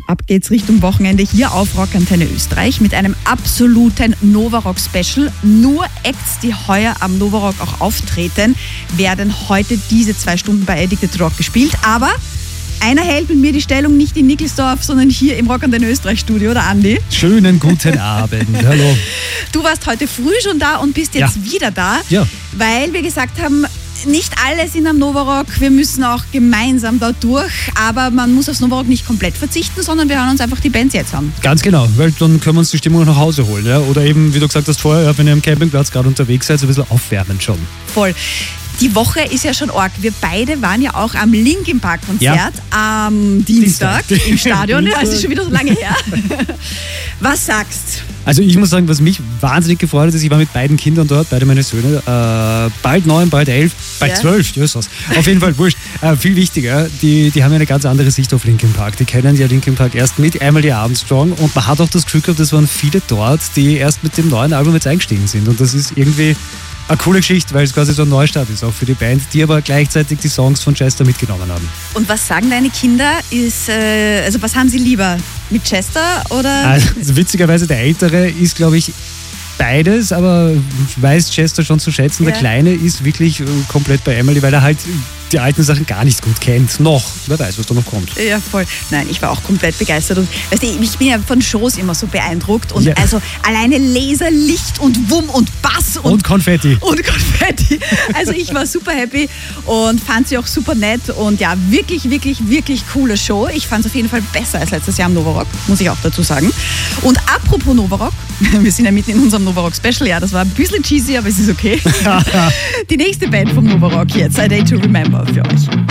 Ab geht's Richtung Wochenende hier auf Rock Antenne Österreich mit einem absoluten Novarock Special. Nur Acts, die heuer am Novarock auch auftreten, werden heute diese 2 Stunden bei Addicted to Rock gespielt. Aber einer hält mit mir die Stellung nicht in Nickelsdorf, sondern hier im Rock Antenne Österreich Studio, der Andi. Schönen guten Abend, hallo. Du warst heute früh schon da und bist jetzt wieder da, weil wir gesagt haben, nicht alle sind am Novarock, wir müssen auch gemeinsam da durch, aber man muss aufs Novarock nicht komplett verzichten, sondern wir hören uns einfach die Bands jetzt an. Ganz genau, weil dann können wir uns die Stimmung nach Hause holen. Ja? Oder eben, wie du gesagt hast vorher, wenn ihr am Campingplatz gerade unterwegs seid, so ein bisschen aufwärmen schon. Voll. Die Woche ist ja schon arg. Wir beide waren ja auch am Linkin Park Konzert am Dienstag im Stadion. Ja, es ist schon wieder so lange her. Was sagst? Also ich muss sagen, was mich wahnsinnig gefreut hat, ist, ich war mit beiden Kindern dort, beide meine Söhne, bald 9, bald 11, bald 12, Jesus. Auf jeden Fall wurscht. Viel wichtiger, die haben ja eine ganz andere Sicht auf Linkin Park. Die kennen ja Linkin Park erst mit Emily Armstrong und man hat auch das Gefühl gehabt, das waren viele dort, die erst mit dem neuen Album jetzt eingestiegen sind. Und das ist irgendwie eine coole Geschichte, weil es quasi so ein Neustart ist, auch für die Band, die aber gleichzeitig die Songs von Chester mitgenommen haben. Und was sagen deine Kinder? Also was haben sie lieber? Mit Chester oder? Also witzigerweise der Ältere ist, glaube ich, beides, aber weiß Chester schon zu schätzen. Der Kleine ist wirklich komplett bei Emily, weil er halt die alten Sachen gar nicht gut kennt. Noch. Wer weiß, was da noch kommt. Ja, voll. Nein, ich war auch komplett begeistert. Und weißt du, ich bin ja von Shows immer so beeindruckt. Und also alleine Laser, Licht und Wumm und Bass. Und Konfetti. Und Konfetti. Also ich war super happy und fand sie auch super nett. Und ja, wirklich, wirklich, wirklich coole Show. Ich fand es auf jeden Fall besser als letztes Jahr am Novarock, muss ich auch dazu sagen. Und apropos Novarock, wir sind ja mitten in unserem Novarock Special. Ja, das war ein bisschen cheesy, aber es ist okay. Die nächste Band vom Novarock jetzt, A Day to Remember für euch.